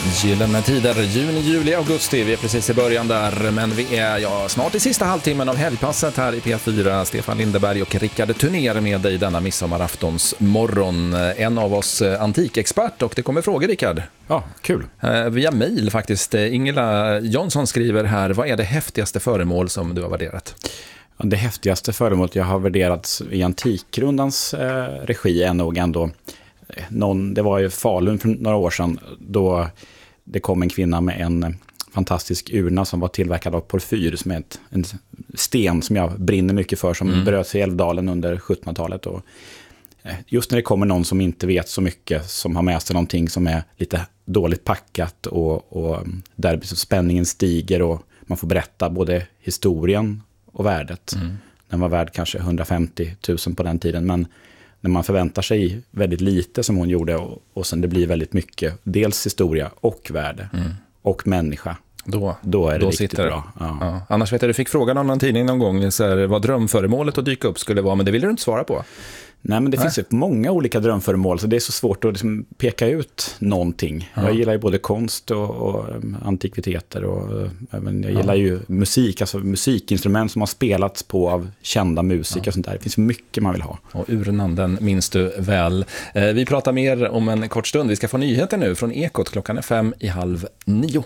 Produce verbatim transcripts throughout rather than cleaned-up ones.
Gyllene tider, juni, juli, augusti. Vi är precis i början där, men vi är ja, snart i sista halvtimmen av helgpasset här i P fyra. Stefan Lindeberg och Rickard Turner med dig denna midsommaraftons morgon. En av oss antikexpert, och det kommer frågor, Rickard. Ja, kul. Eh, via mejl faktiskt. Ingela Jonsson skriver här: vad är det häftigaste föremål som du har värderat? Det häftigaste föremålet jag har värderat i Antikrundans eh, regi är nog ändå någon, det var ju Falun för några år sedan, då det kom en kvinna med en fantastisk urna som var tillverkad av porfyr, som är ett, en sten som jag brinner mycket för, som mm. bröts i Älvdalen under sjuttonhundratalet. Och just när det kommer någon som inte vet så mycket, som har med sig någonting som är lite dåligt packat, och, och där spänningen stiger och man får berätta både historien och värdet. Mm. Den var värd kanske hundrafemtio tusen på den tiden, men när man förväntar sig väldigt lite som hon gjorde, och, och sen det blir väldigt mycket, dels historia och värde mm. och människa, då, då är det då riktigt sitter bra. Ja. Ja. Annars vet jag, du fick frågan om någon tidning någon gång så här, vad drömföremålet att dyka upp skulle vara, men det vill du inte svara på. Nej, men det Nej. finns ju många olika drömföremål, så det är så svårt att liksom peka ut någonting. Ja. Jag gillar ju både konst och, och antikviteter, och men jag gillar ja. ju musik, alltså musikinstrument som har spelats på av kända musiker ja. och sånt där. Det finns mycket man vill ha. Och urnan, den minns du väl. Eh, vi pratar mer om en kort stund. Vi ska få nyheter nu från Ekot. Klockan är fem i halv nio.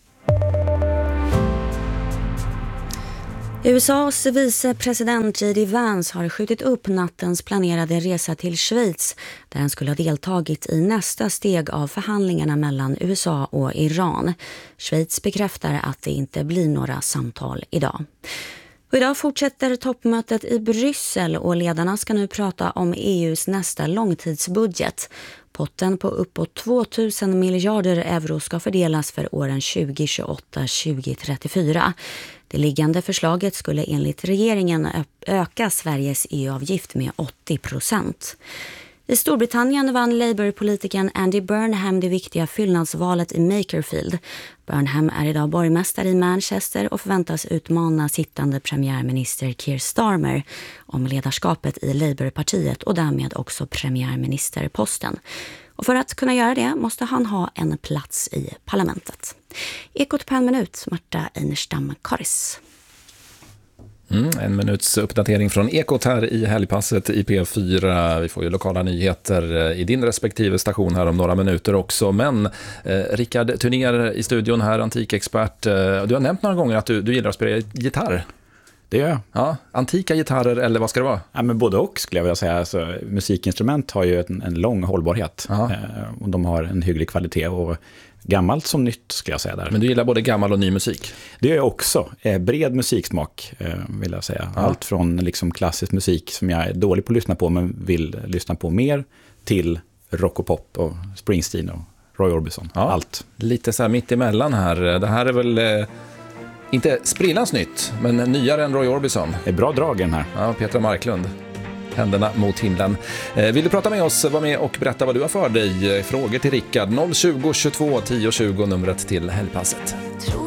U S A:s vicepresident J D Vance har skjutit upp nattens planerade resa till Schweiz, där han skulle ha deltagit i nästa steg av förhandlingarna mellan U S A och Iran. Schweiz bekräftar att det inte blir några samtal idag. Och idag fortsätter toppmötet i Bryssel, och ledarna ska nu prata om E U:s nästa långtidsbudget. Potten på uppåt tvåtusen miljarder euro ska fördelas för åren tjugo tjugoåtta till tjugo trettiofyra. Det liggande förslaget skulle enligt regeringen öka Sveriges E U-avgift med åttio procent. I Storbritannien vann Labour-politikern Andy Burnham det viktiga fyllnadsvalet i Makerfield. Burnham är idag borgmästare i Manchester och förväntas utmana sittande premiärminister Keir Starmer om ledarskapet i Labour-partiet och därmed också premiärministerposten. Och för att kunna göra det måste han ha en plats i parlamentet. Ekot på en minut, Marta Einerstam-Karis. Mm, en minuts uppdatering från Ekot här i helgpasset i P fyra. Vi får ju lokala nyheter i din respektive station här om några minuter också. Men eh, Rickard Turner i studion här, antikexpert. Eh, du har nämnt några gånger att du, du gillar att spela gitarr. Det gör jag. Ja, antika gitarrer, eller vad ska det vara? Ja, men både och skulle jag vilja säga. Alltså, musikinstrument har ju en, en lång hållbarhet. Eh, och de har en hygglig kvalitet, och gammalt som nytt skulle jag säga där. Men du gillar både gammal och ny musik? Det gör jag också. Eh, bred musiksmak eh, vill jag säga. Ja. Allt från liksom klassisk musik som jag är dålig på att lyssna på men vill lyssna på mer, till rock och pop och Springsteen och Roy Orbison. Ja. Allt. Lite så här mitt emellan här. Det här är väl eh, inte sprillans nytt, men nyare än Roy Orbison. Det är bra drag i den här. Ja, Petra Marklund. Händerna mot himlen. Vill du prata med oss, var med och berätta vad du har för dig. Frågor till Rickard. noll tjugo, tjugotvå, tio tjugo, numret till helgpasset.